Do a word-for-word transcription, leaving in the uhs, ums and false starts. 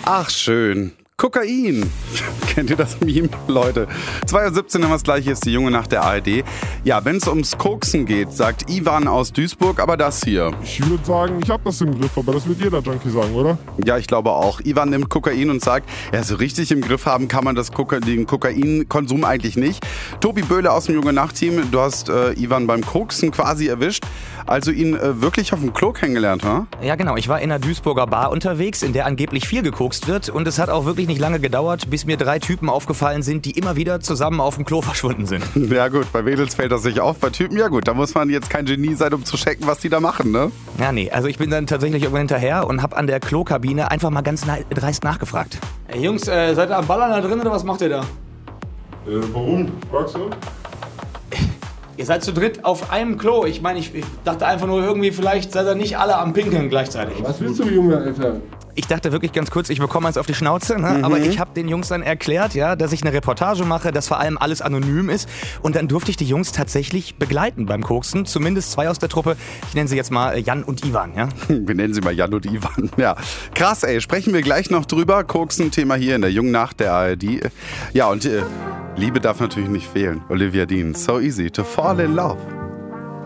Ach, schön. Kokain. Kennt ihr das Meme? Leute, zwei Uhr siebzehn haben wir das gleiche, ist die Junge Nacht der A R D. Ja, wenn es ums Koksen geht, sagt Ivan aus Duisburg, aber das hier. Ich würde sagen, ich habe das im Griff, aber das wird jeder Junkie sagen, oder? Ja, ich glaube auch. Ivan nimmt Kokain und sagt, ja, so richtig im Griff haben kann man das Koka- den Kokainkonsum eigentlich nicht. Tobi Böhle aus dem Junge Nacht-Team, du hast äh, Ivan beim Koksen quasi erwischt, also ihn äh, wirklich auf dem Klo kennengelernt, ha? Ja, genau. Ich war in einer Duisburger Bar unterwegs, in der angeblich viel gekokst wird. Und es hat auch wirklich nicht lange gedauert, bis mir drei Typen aufgefallen sind, die immer wieder zusammen auf dem Klo verschwunden sind. Ja gut, bei Mädels fällt das nicht auf, bei Typen, ja gut, da muss man jetzt kein Genie sein, um zu checken, was die da machen, ne? Ja, nee, also ich bin dann tatsächlich irgendwann hinterher und hab an der Klokabine einfach mal ganz dreist nachgefragt. Hey Jungs, äh, seid ihr am Ballern da drin oder was macht ihr da? Äh, warum? Fragst du? Ihr seid zu dritt auf einem Klo. Ich meine, ich, ich dachte einfach nur irgendwie, vielleicht seid ihr nicht alle am Pinkeln gleichzeitig. Was willst du, Junge, Alter? Ich dachte wirklich ganz kurz, ich bekomme eins auf die Schnauze, ne? Mhm. Aber ich habe den Jungs dann erklärt, ja, dass ich eine Reportage mache, dass vor allem alles anonym ist. Und dann durfte ich die Jungs tatsächlich begleiten beim Koksen. Zumindest zwei aus der Truppe. Ich nenne sie jetzt mal Jan und Ivan, ja? Wir nennen sie mal Jan und Ivan, ja. Krass, ey, sprechen wir gleich noch drüber. Koksen, Thema hier in der Jungen Nacht der A R D. Ja, und äh, Liebe darf natürlich nicht fehlen. Olivia Dean, So Easy to Fall in Love.